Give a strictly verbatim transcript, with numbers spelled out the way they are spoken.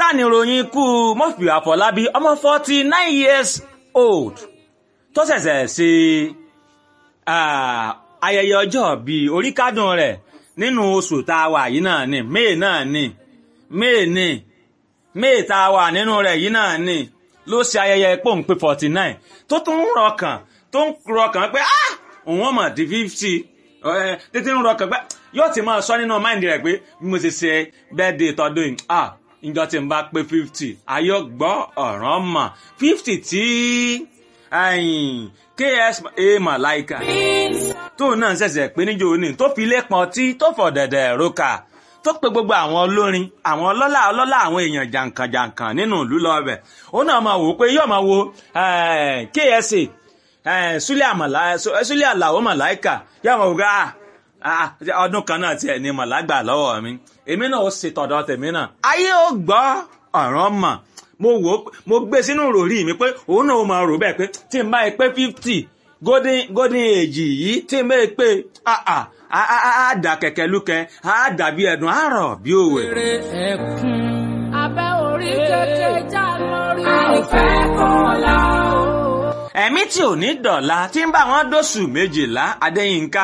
náà ni ìròyìn ikú Murphy Àfọlábí ọmọ forty nine years old tó ṣẹ̀ṣẹ̀ ṣe ayẹyẹ ọjọ́ bíi oríkádùn rẹ̀ nínú oṣù tá a wà yìí náà ni May náà ni May ni May tá a wà nínú rẹ̀ yìí náà ni ló ṣe ayẹyẹ pòǹpé forty nine tó tún ń rọkàn tó ń rọkàn pé ah òun ọmọ di fifty títí ń rọkàn pé yóò ti máa sọ nínú máìndì rẹ̀ pé bí mo ṣe ṣe birthday tọdún yìí ah ìjọ tí n bá pé fifty ayọ̀ gbọ́ ọ̀ràn mọ̀ fifty tí K S A Malaika tó náà ṣẹ̀ṣẹ̀ pé níjó ní tó fi lẹ́pọ̀n tí tó fọ̀ dẹ̀dẹ̀ rókà tó pe gbogbo àwọn olórin àwọn ọlọ́lá ọlọ́lá àwọn èèyàn jàǹkànjàǹkàn nínú ìlú lọ́bẹ̀ ó náà máa wò ó pé yóò máa wo K S A Súlẹ̀ Àlàó Màláìkà yóò máa wò pé ọdún kan náà tiẹ̀ ní màlágbà lọ́wọ́ mi èmi náà ó ṣe tọ̀dọ̀ tèmi náà ayé ó gbọ́ ọ̀ràn mọ̀ mo wò ó mo gbé sínú ròrí mi pé òun náà ó máa rò bẹ́ẹ̀ pé tí n bá yẹ pé fifty golden golden age yìí tí n bá yẹ pé ah ah á dà kẹ̀kẹ́ lúkẹ́ á dàbí ẹ̀dùn àárọ̀ bí òwe. ẹkún abẹ́ orí kékeré já lórí ìfẹ́ kọ́lá o. ẹ̀mí tí ò ní dọ̀la tí ń bá wọn dóṣù méjìlá Adéyínká